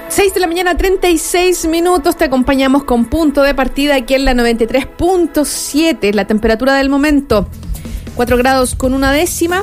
6 de la mañana, 36 minutos. Te acompañamos con punto de partida aquí en la 93.7. La temperatura del momento, 4 grados con una décima,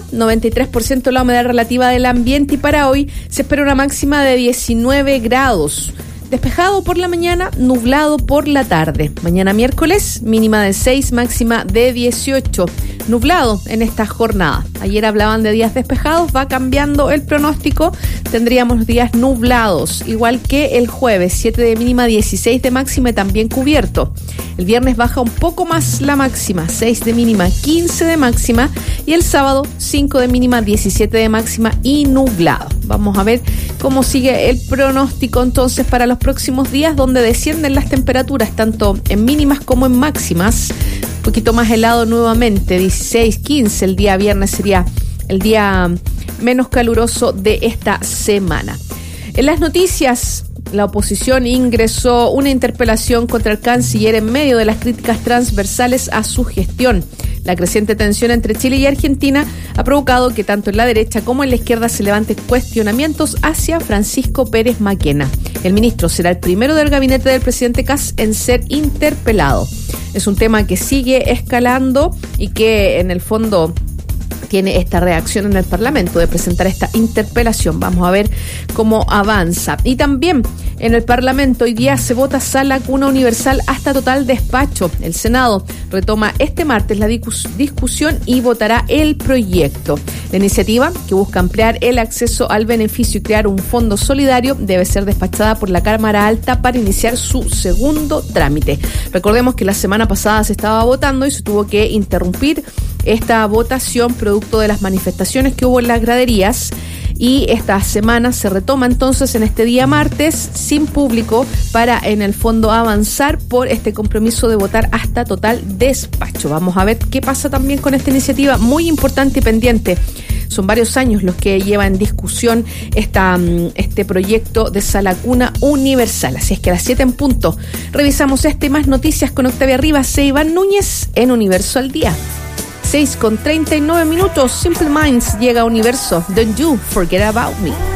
93% la humedad relativa del ambiente. Y para hoy se espera una máxima de 19 grados. Despejado por la mañana, nublado por la tarde. Mañana miércoles, mínima de 6, máxima de 18. Nublado en esta jornada. Ayer hablaban de días despejados, va cambiando el pronóstico. Tendríamos días nublados, igual que el jueves, 7 de mínima, 16 de máxima y también cubierto. El viernes baja un poco más la máxima, 6 de mínima, 15 de máxima. Y el sábado, 5 de mínima, 17 de máxima y nublado. Vamos a ver cómo sigue el pronóstico entonces para los próximos días, donde descienden las temperaturas tanto en mínimas como en máximas. Un poquito más helado nuevamente, 16, 15. El día viernes sería el día menos caluroso de esta semana. En las noticias, la oposición ingresó una interpelación contra el canciller en medio de las críticas transversales a su gestión. La creciente tensión entre Chile y Argentina ha provocado que tanto en la derecha como en la izquierda se levanten cuestionamientos hacia Francisco Pérez Maquena. El ministro será el primero del gabinete del presidente Kast en ser interpelado. Es un tema que sigue escalando y que en el fondo tiene esta reacción en el Parlamento de presentar esta interpelación. Vamos a ver cómo avanza. Y también en el Parlamento hoy día se vota sala cuna universal hasta total despacho. El Senado retoma este martes la discusión y votará el proyecto. La iniciativa, que busca ampliar el acceso al beneficio y crear un fondo solidario, debe ser despachada por la Cámara Alta para iniciar su segundo trámite. Recordemos que la semana pasada se estaba votando y se tuvo que interrumpir esta votación producto de las manifestaciones que hubo en las graderías, y esta semana se retoma entonces en este día martes sin público para en el fondo avanzar por este compromiso de votar hasta total despacho. Vamos a ver qué pasa también con esta iniciativa muy importante y pendiente. Son varios años los que lleva en discusión este proyecto de sala cuna universal. Así es que a las 7 en punto revisamos y más noticias con Octavia Rivas e Iván Núñez en Universo al Día. 6:39 minutos. Simple Minds llega a Universo. Don't you forget about me.